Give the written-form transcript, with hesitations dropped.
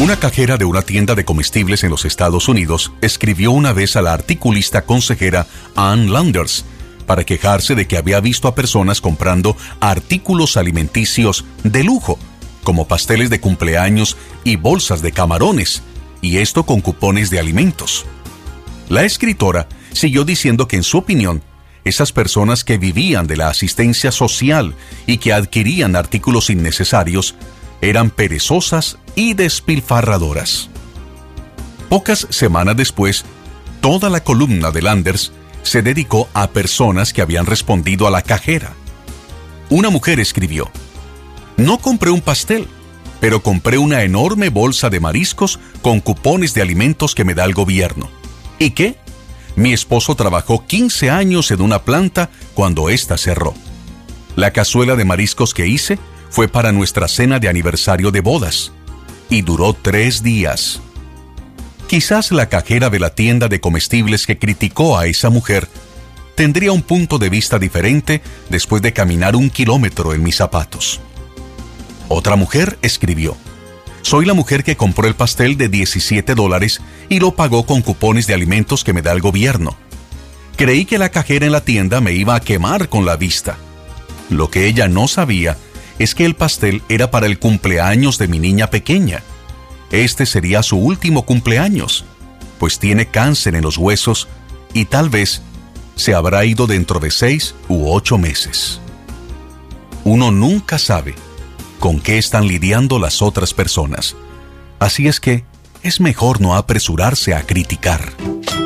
Una cajera de una tienda de comestibles en los Estados Unidos escribió una vez a la articulista consejera Ann Landers para quejarse de que había visto a personas comprando artículos alimenticios de lujo, como pasteles de cumpleaños y bolsas de camarones, y esto con cupones de alimentos. La escritora siguió diciendo que, en su opinión, esas personas que vivían de la asistencia social y que adquirían artículos innecesarios eran perezosas y despilfarradoras. Pocas semanas después, toda la columna de Landers se dedicó a personas que habían respondido a la cajera. Una mujer escribió: "No compré un pastel, pero compré una enorme bolsa de mariscos con cupones de alimentos que me da el gobierno. ¿Y qué? Mi esposo trabajó 15 años en una planta cuando ésta cerró. La cazuela de mariscos que hice fue para nuestra cena de aniversario de bodas, y duró 3 días. Quizás la cajera de la tienda de comestibles que criticó a esa mujer tendría un punto de vista diferente después de caminar 1 kilómetro en mis zapatos". Otra mujer escribió: "Soy la mujer que compró el pastel de $17 y lo pagó con cupones de alimentos que me da el gobierno. Creí que la cajera en la tienda me iba a quemar con la vista. Lo que ella no sabía es que el pastel era para el cumpleaños de mi niña pequeña. Este sería su último cumpleaños, pues tiene cáncer en los huesos y tal vez se habrá ido dentro de 6 u 8 meses. Uno nunca sabe con qué están lidiando las otras personas. Así es que es mejor no apresurarse a criticar.